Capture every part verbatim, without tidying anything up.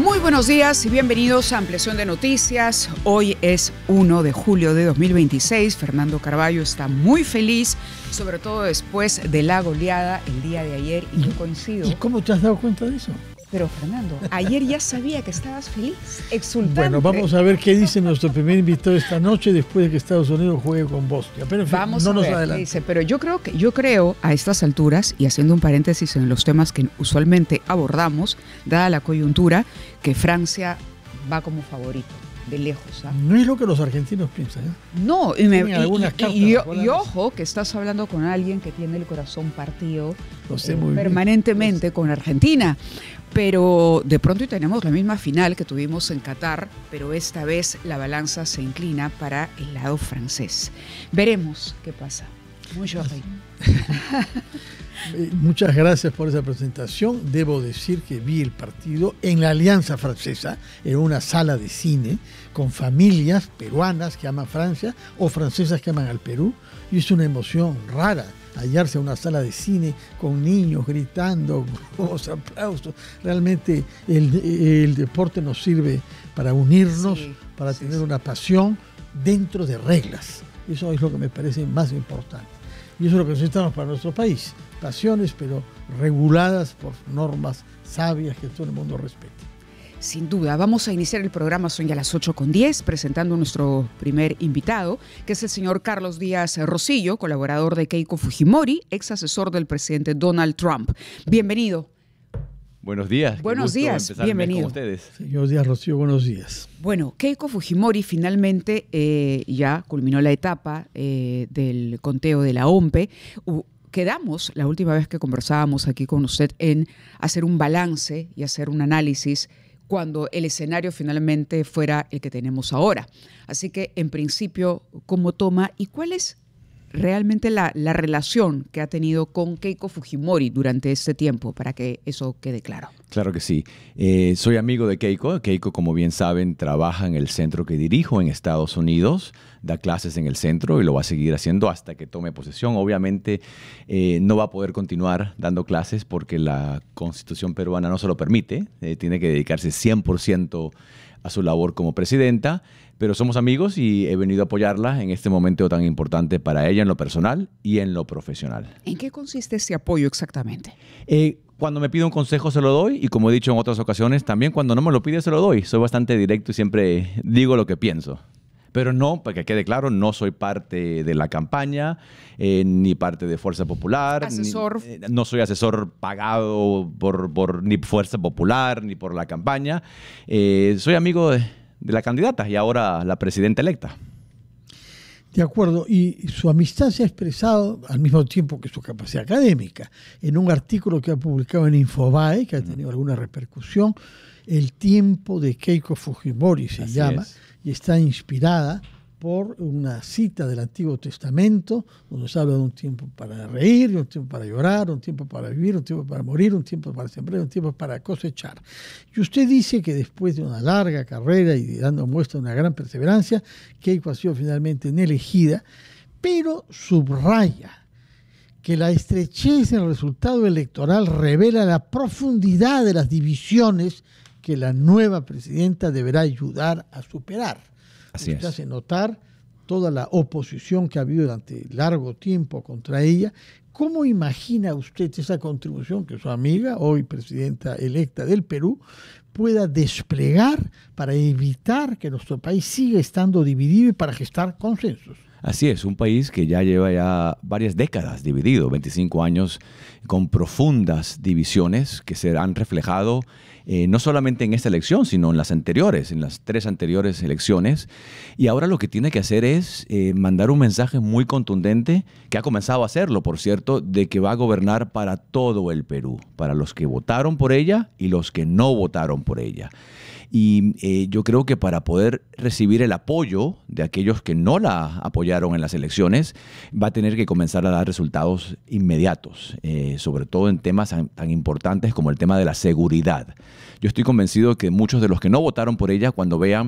Muy buenos días y bienvenidos a Ampliación de Noticias. Hoy es primero de julio de dos mil veintiséis. Fernando Carballo está muy feliz, sobre todo después de la goleada el día de ayer, y yo coincido. ¿Y cómo te has dado cuenta de eso? Pero Fernando, ayer ya sabía que estabas feliz, exultante. Bueno, vamos a ver qué dice nuestro primer invitado esta noche después de que Estados Unidos juegue con Bosnia. Pero en fin, vamos no a nos ver qué adelante. dice. Pero yo creo que yo creo a estas alturas, y haciendo un paréntesis en los temas que usualmente abordamos, dada la coyuntura, que Francia va como favorito. De lejos, ¿ah? No es lo que los argentinos piensan, ¿eh? No, y, me, y, algunas y, cartas y, y, y eso. ojo que estás hablando con alguien que tiene el corazón partido Lo sé eh, muy permanentemente bien. con Argentina. Pero de pronto y tenemos la misma final que tuvimos en Qatar, pero esta vez la balanza se inclina para el lado francés. Veremos qué pasa. Muy jordi. Eh, muchas gracias por esa presentación. Debo decir que vi el partido en la Alianza Francesa, en una sala de cine, con familias peruanas que aman Francia o francesas que aman al Perú, y es una emoción rara hallarse en una sala de cine con niños gritando, con los aplausos. Realmente el, el deporte nos sirve para unirnos, sí, para sí, tener sí. una pasión dentro de reglas. Eso es lo que me parece más importante. Y eso es lo que necesitamos para nuestro país. Pasiones, pero reguladas por normas sabias que todo el mundo respete. Sin duda, vamos a iniciar el programa, son ya las ocho con diez, presentando a nuestro primer invitado, que es el señor Carlos Díaz Rosillo, colaborador de Keiko Fujimori, ex asesor del presidente Donald Trump. Bienvenido. Buenos días. Buenos Qué gusto días, empezar el mes bienvenido. con ustedes. Señor Díaz Rocío, buenos días. Bueno, Keiko Fujimori finalmente eh, ya culminó la etapa eh, del conteo de la O M P E. Uh, Quedamos, la última vez que conversábamos aquí con usted, en hacer un balance y hacer un análisis cuando el escenario finalmente fuera el que tenemos ahora. Así que, en principio, ¿cómo toma y cuál es realmente la, la relación que ha tenido con Keiko Fujimori durante este tiempo, para que eso quede claro? Claro que sí. Eh, soy amigo de Keiko. Keiko, como bien saben, trabaja en el centro que dirijo en Estados Unidos, da clases en el centro y lo va a seguir haciendo hasta que tome posesión. Obviamente eh, no va a poder continuar dando clases porque la Constitución peruana no se lo permite. Eh, tiene que dedicarse cien por ciento a su labor como presidenta, pero somos amigos y he venido a apoyarla en este momento tan importante para ella en lo personal y en lo profesional. ¿En qué consiste ese apoyo exactamente? Eh, Cuando me pide un consejo se lo doy, y como he dicho en otras ocasiones, también cuando no me lo pide se lo doy. Soy bastante directo y siempre digo lo que pienso. Pero no, para que quede claro, no soy parte de la campaña, eh, ni parte de Fuerza Popular. Asesor. Ni, eh, no soy asesor pagado por, por ni Fuerza Popular, ni por la campaña. Eh, soy amigo de, de la candidata y ahora la presidenta electa. De acuerdo, y su amistad se ha expresado al mismo tiempo que su capacidad académica. En un artículo que ha publicado en Infobae, que ha tenido alguna repercusión, El tiempo de Keiko Fujimori se Así llama, es. y está inspirada por una cita del Antiguo Testamento, donde se habla de un tiempo para reír, un tiempo para llorar, un tiempo para vivir, un tiempo para morir, un tiempo para sembrar, un tiempo para cosechar. Y usted dice que después de una larga carrera y dando muestra de una gran perseverancia, Keiko ha sido finalmente elegida, pero subraya que la estrechez en el resultado electoral revela la profundidad de las divisiones que la nueva presidenta deberá ayudar a superar. Así Usted es. hace notar toda la oposición que ha habido durante largo tiempo contra ella. ¿Cómo imagina usted esa contribución que su amiga, hoy presidenta electa del Perú, pueda desplegar para evitar que nuestro país siga estando dividido y para gestar consensos? Así es, un país que ya lleva ya varias décadas dividido, veinticinco años con profundas divisiones que se han reflejado eh, no solamente en esta elección, sino en las anteriores, en las tres anteriores elecciones. Y ahora lo que tiene que hacer es eh, mandar un mensaje muy contundente, que ha comenzado a hacerlo, por cierto, de que va a gobernar para todo el Perú, para los que votaron por ella y los que no votaron por ella. Y eh, yo creo que para poder recibir el apoyo de aquellos que no la apoyaron en las elecciones, va a tener que comenzar a dar resultados inmediatos, eh, sobre todo en temas tan, tan importantes como el tema de la seguridad. Yo estoy convencido que muchos de los que no votaron por ella, cuando vean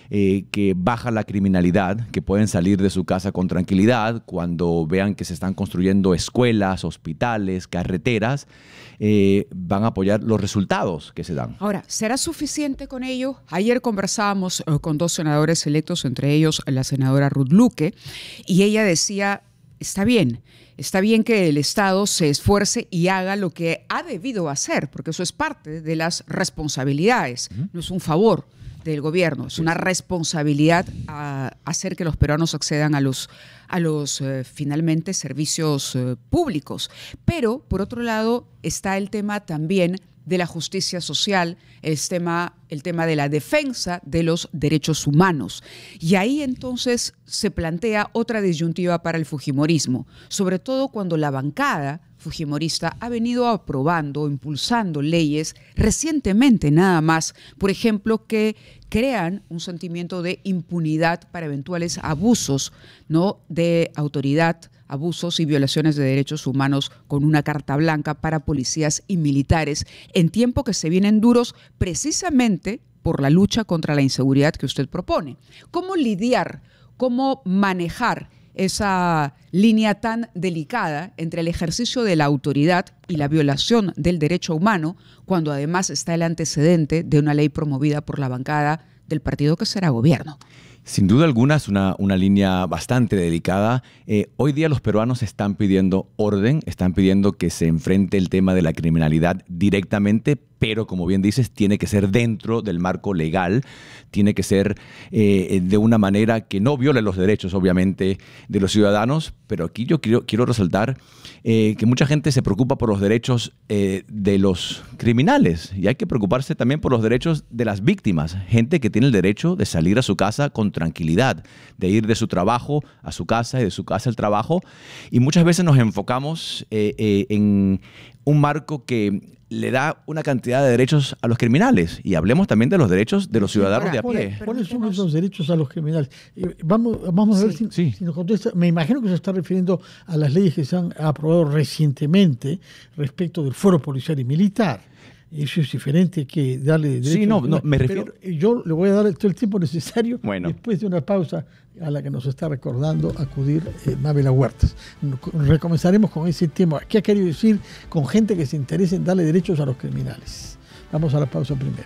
eh, que baja la criminalidad, que pueden salir de su casa con tranquilidad cuando vean que se están construyendo escuelas, hospitales, carreteras, eh, van a apoyar los resultados que se dan. Ahora, ¿será suficiente con ello? Ayer conversábamos eh, con dos senadores electos, entre ellos la senadora Ruth Luque, y ella decía, está bien, está bien que el Estado se esfuerce y haga lo que ha debido hacer, porque eso es parte de las responsabilidades, uh-huh. no es un favor del gobierno, es una responsabilidad a hacer que los peruanos accedan a los, a los eh, finalmente servicios eh, públicos. Pero, por otro lado, está el tema también de la justicia social, el tema, el tema de la defensa de los derechos humanos. Y ahí entonces se plantea otra disyuntiva para el fujimorismo, sobre todo cuando la bancada fujimorista ha venido aprobando, impulsando leyes recientemente nada más, por ejemplo, que crean un sentimiento de impunidad para eventuales abusos, ¿no?, de autoridad, abusos y violaciones de derechos humanos, con una carta blanca para policías y militares, en tiempo que se vienen duros precisamente por la lucha contra la inseguridad que usted propone. ¿Cómo lidiar, cómo manejar esa línea tan delicada entre el ejercicio de la autoridad y la violación del derecho humano, cuando además está el antecedente de una ley promovida por la bancada del partido que será gobierno? Sin duda alguna es una, una línea bastante delicada. Eh, hoy día los peruanos están pidiendo orden, están pidiendo que se enfrente el tema de la criminalidad directamente, pero como bien dices, tiene que ser dentro del marco legal, tiene que ser eh, de una manera que no viole los derechos, obviamente, de los ciudadanos. Pero aquí yo quiero, quiero resaltar eh, que mucha gente se preocupa por los derechos eh, de los criminales, y hay que preocuparse también por los derechos de las víctimas, gente que tiene el derecho de salir a su casa con tranquilidad, de ir de su trabajo a su casa y de su casa al trabajo. Y muchas veces nos enfocamos eh, eh, en un marco que le da una cantidad de derechos a los criminales, y hablemos también de los derechos de los ciudadanos de a pie. ¿Cuáles son esos derechos a los criminales? Eh, vamos, vamos a ver sí, si, sí. si nos contesta. Me imagino que se está refiriendo a las leyes que se han aprobado recientemente respecto del fuero policial y militar. Eso es diferente que darle derechos. Sí, no, no, me refiero. Pero yo le voy a dar todo el tiempo necesario, bueno, después de una pausa a la que nos está recordando acudir eh, Mabela Huertas. Recomenzaremos con ese tema. ¿Qué ha querido decir con gente que se interese en darle derechos a los criminales? Vamos a la pausa primero.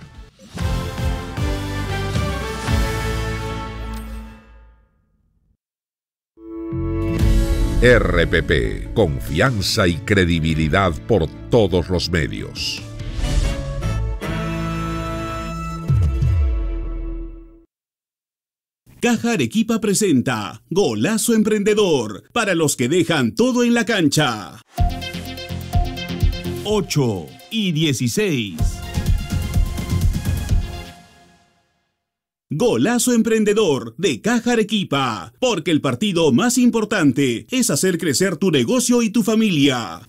R P P, confianza y credibilidad por todos los medios. Caja Arequipa presenta Golazo Emprendedor, para los que dejan todo en la cancha. ocho y dieciséis. Golazo Emprendedor de Caja Arequipa, porque el partido más importante es hacer crecer tu negocio y tu familia.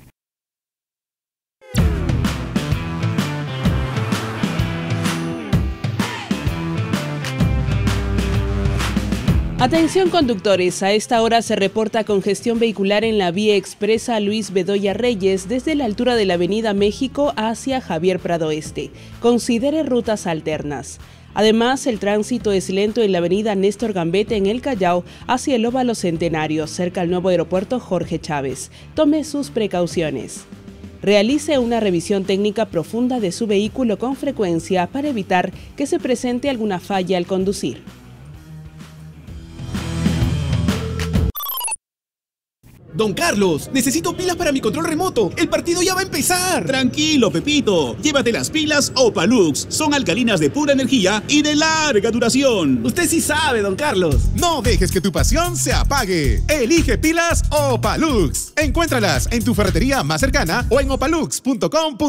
Atención conductores, a esta hora se reporta congestión vehicular en la vía expresa Luis Bedoya Reyes desde la altura de la Avenida México hacia Javier Prado Este. Considere rutas alternas. Además, el tránsito es lento en la avenida Néstor Gambetta en el Callao hacia el Óvalo Centenario, cerca al nuevo aeropuerto Jorge Chávez. Tome sus precauciones. Realice una revisión técnica profunda de su vehículo con frecuencia para evitar que se presente alguna falla al conducir. Don Carlos, necesito pilas para mi control remoto. El partido ya va a empezar. Tranquilo, Pepito. Llévate las pilas Opalux. Son alcalinas de pura energía y de larga duración. Usted sí sabe, don Carlos. No dejes que tu pasión se apague. Elige pilas Opalux. Encuéntralas en tu ferretería más cercana o en opalux punto com.